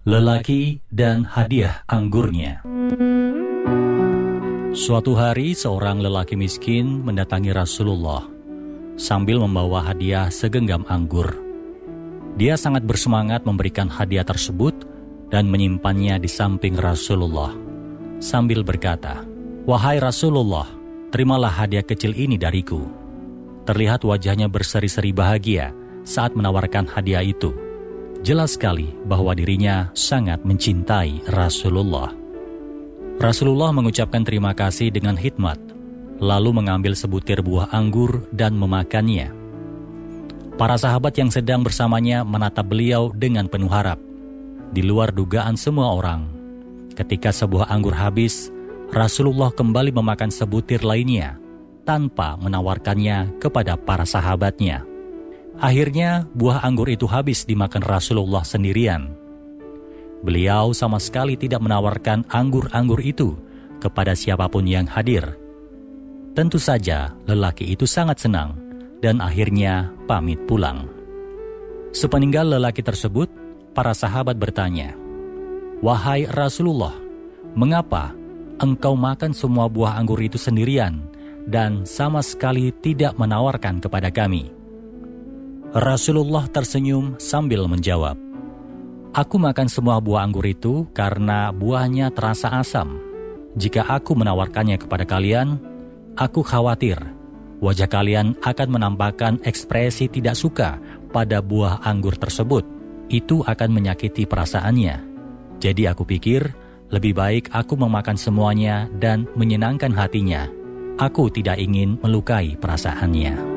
Lelaki dan hadiah anggurnya. Suatu hari seorang lelaki miskin mendatangi Rasulullah sambil membawa hadiah segenggam anggur. Dia sangat bersemangat memberikan hadiah tersebut dan menyimpannya di samping Rasulullah sambil berkata, "Wahai Rasulullah, terimalah hadiah kecil ini dariku." Terlihat wajahnya berseri-seri bahagia saat menawarkan hadiah itu. Jelas sekali bahwa dirinya sangat mencintai Rasulullah. Rasulullah mengucapkan terima kasih dengan hikmat, lalu mengambil sebutir buah anggur dan memakannya. Para sahabat yang sedang bersamanya menatap beliau dengan penuh harap. Di luar dugaan semua orang, ketika sebuah anggur habis, Rasulullah kembali memakan sebutir lainnya tanpa menawarkannya kepada para sahabatnya. Akhirnya, buah anggur itu habis dimakan Rasulullah sendirian. Beliau sama sekali tidak menawarkan anggur-anggur itu kepada siapapun yang hadir. Tentu saja, lelaki itu sangat senang dan akhirnya pamit pulang. Sepeninggal lelaki tersebut, para sahabat bertanya, "Wahai Rasulullah, mengapa engkau makan semua buah anggur itu sendirian dan sama sekali tidak menawarkan kepada kami?" Rasulullah tersenyum sambil menjawab, "Aku makan semua buah anggur itu karena buahnya terasa asam. Jika aku menawarkannya kepada kalian, aku khawatir wajah kalian akan menampakkan ekspresi tidak suka pada buah anggur tersebut. Itu akan menyakiti perasaannya. Jadi aku pikir lebih baik aku memakan semuanya dan menyenangkan hatinya. Aku tidak ingin melukai perasaannya."